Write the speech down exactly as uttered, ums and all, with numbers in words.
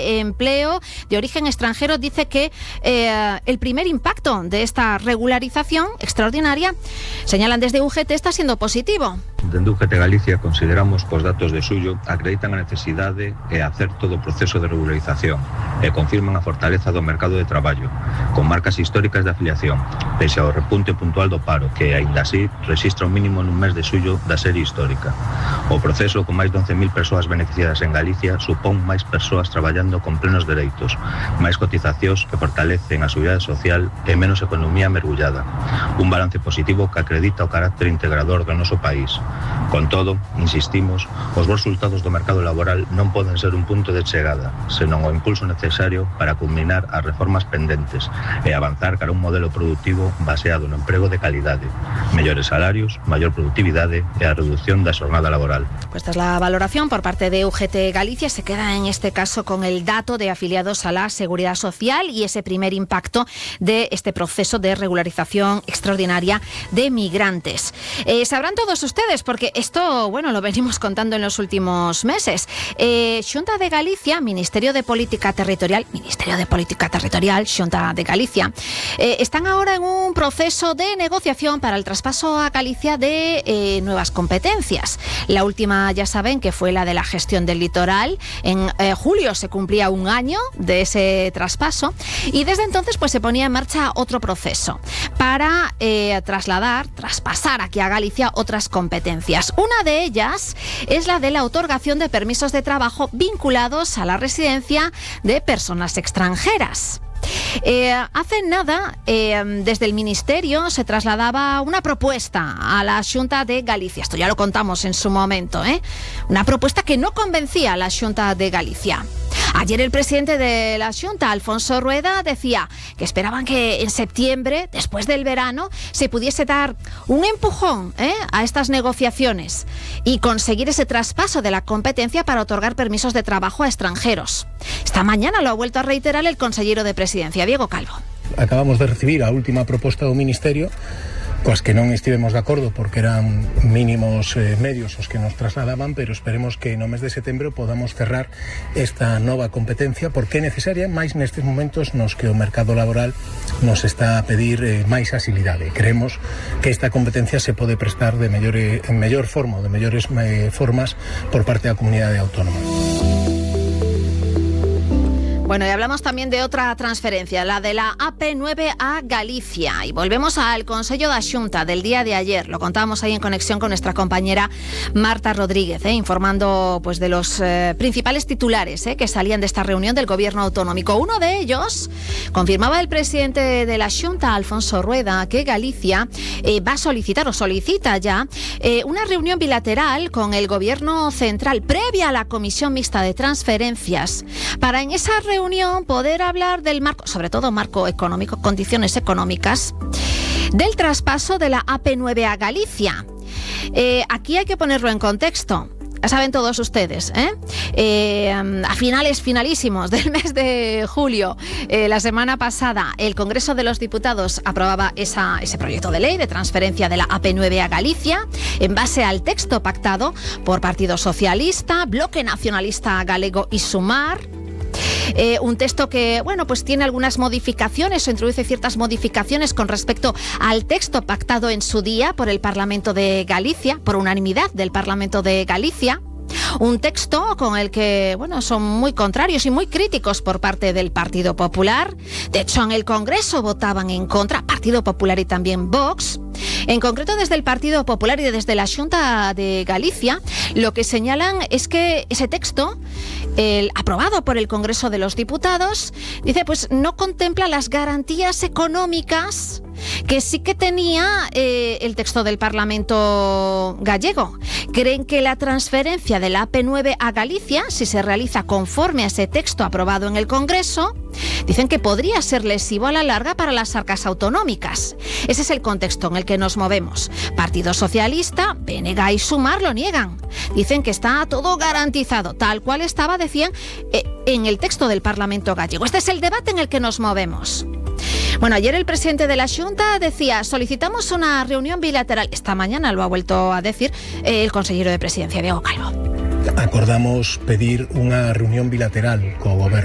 de Empleo de origen extranjero dice que eh, el primer impacto de esta regularización extraordinaria, señalan desde U G T, está siendo positivo. Dende U G T Galicia consideramos que os datos de suyo acreditan a necesidade e acerto do proceso de regularización e confirman a fortaleza do mercado de traballo, con marcas históricas de afiliación, pese ao repunte puntual do paro, que, aínda así, rexistra un mínimo nun mes de suyo da serie histórica. O proceso, con máis de once mil persoas beneficiadas en Galicia, supón máis persoas traballando con plenos dereitos, máis cotizacións que fortalecen a seguridade social e menos economía mergullada. Un balance positivo que acredita o carácter integrador do noso país. Con todo, insistimos, os bons resultados do mercado laboral non poden ser un punto de chegada, senón o impulso necesario para culminar as reformas pendentes e avanzar cara a un modelo productivo baseado no emprego de calidade, mellores salarios, maior productividade e a reducción da xornada laboral. Pues esta es la valoración por parte de U G T Galicia. Se queda en este caso con el dato de afiliados a la Seguridad Social y ese primer impacto de este proceso de regularización extraordinaria de migrantes. Eh, sabrán todos ustedes, porque esto, bueno, lo venimos contando en los últimos meses. Eh, Xunta de Galicia, Ministerio de Política Territorial, Ministerio de Política Territorial, Xunta de Galicia, eh, están ahora en un proceso de negociación para el traspaso a Galicia de eh, nuevas competencias. La última, ya saben, que fue la de la gestión del litoral. En eh, julio se cumplía un año de ese traspaso y desde entonces pues se ponía en marcha otro proceso para eh, trasladar, traspasar aquí a Galicia otras competencias. Una de ellas es la de la otorgación de permisos de trabajo vinculados a la residencia de personas extranjeras. Eh, hace nada, eh, desde el Ministerio se trasladaba una propuesta a la Xunta de Galicia. Esto ya lo contamos en su momento, ¿eh? Una propuesta que no convencía a la Xunta de Galicia. Ayer el presidente de la Xunta, Alfonso Rueda, decía que esperaban que en septiembre, después del verano, se pudiese dar un empujón ¿eh? a estas negociaciones y conseguir ese traspaso de la competencia para otorgar permisos de trabajo a extranjeros. Esta mañana lo ha vuelto a reiterar el consellero de Presidencia, Diego Calvo. Acabamos de recibir a última proposta do Ministerio, coas que non estivemos de acordo porque eran mínimos eh, medios os que nos trasladaban, pero esperemos que no mes de setembro podamos cerrar esta nova competencia, porque é necesaria máis nestes momentos nos que o mercado laboral nos está a pedir eh, máis asilidade. Creemos que esta competencia se pode prestar de mellor, eh, en mellor forma, de mellores eh, formas por parte da comunidade autónoma. Bueno, y hablamos también de otra transferencia, la de la A P nueve a Galicia. Y volvemos al Consello da Xunta del día de ayer. Lo contábamos ahí en conexión con nuestra compañera Marta Rodríguez, ¿eh? informando pues de los eh, principales titulares ¿eh? que salían de esta reunión del Gobierno autonómico. Uno de ellos confirmaba el presidente de la Xunta, Alfonso Rueda, que Galicia eh, va a solicitar o solicita ya eh, una reunión bilateral con el Gobierno central previa a la Comisión Mixta de Transferencias para en esa reunión reunión poder hablar del marco, sobre todo marco económico, condiciones económicas, del traspaso de la A P nueve a Galicia. Eh, aquí hay que ponerlo en contexto. Ya saben todos ustedes, ¿eh? Eh, a finales finalísimos del mes de julio, eh, la semana pasada, el Congreso de los Diputados aprobaba esa, ese proyecto de ley de transferencia de la A P nueve a Galicia en base al texto pactado por Partido Socialista, Bloque Nacionalista Galego y Sumar. Eh, un texto que, bueno, pues tiene algunas modificaciones o introduce ciertas modificaciones con respecto al texto pactado en su día por el Parlamento de Galicia, por unanimidad del Parlamento de Galicia. Un texto con el que, bueno, son muy contrarios y muy críticos por parte del Partido Popular. De hecho, en el Congreso votaban en contra, Partido Popular y también Vox. En concreto, desde el Partido Popular y desde la Xunta de Galicia, lo que señalan es que ese texto, el aprobado por el Congreso de los Diputados, dice, pues no contempla las garantías económicas que sí que tenía eh, el texto del Parlamento gallego. Creen que la transferencia de la A P nueve a Galicia, si se realiza conforme a ese texto aprobado en el Congreso, dicen que podría ser lesivo a la larga para las arcas autonómicas. Ese es el contexto en el que nos movemos. Partido Socialista, B N G y Sumar lo niegan. Dicen que está todo garantizado, tal cual estaba, decían, eh, en el texto del Parlamento gallego. Este es el debate en el que nos movemos. Bueno, ayer el presidente de la Xunta decía, solicitamos una reunión bilateral. Esta mañana lo ha vuelto a decir eh, el consellero de Presidencia, Diego Calvo. Acordamos pedir unha reunión bilateral co Goberno.